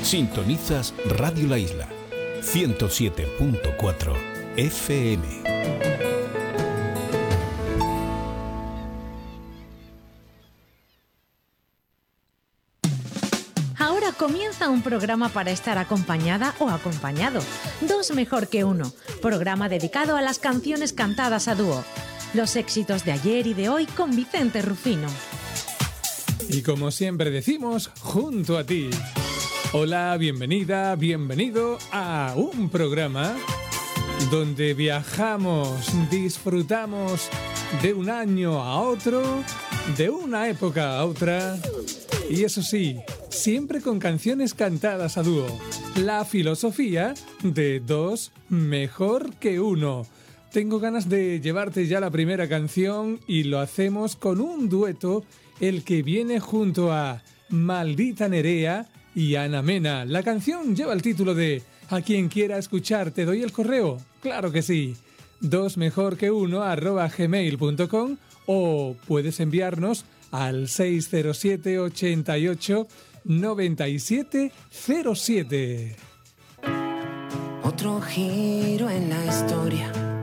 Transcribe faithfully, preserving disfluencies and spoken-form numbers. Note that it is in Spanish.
Sintonizas Radio La Isla, ciento siete punto cuatro F M. Ahora comienza un programa para estar acompañada o acompañado. Dos mejor que uno. Programa dedicado a las canciones cantadas a dúo. Los éxitos de ayer y de hoy con Vicente Rufino. Y como siempre decimos, junto a ti. Hola, bienvenida, bienvenido a un programa donde viajamos, disfrutamos de un año a otro, de una época a otra. Y eso sí, siempre con canciones cantadas a dúo. La filosofía de dos mejor que uno. Tengo ganas de llevarte ya la primera canción y lo hacemos con un dueto, el que viene junto a Maldita Nerea y Ana Mena. La canción lleva el título de A quien quiera escuchar, ¿te doy el correo? Claro que sí. dos mejor que uno arroba gmail punto com o puedes enviarnos al seis cero siete, ochenta y ocho, noventa y siete cero siete. Otro giro en la historia.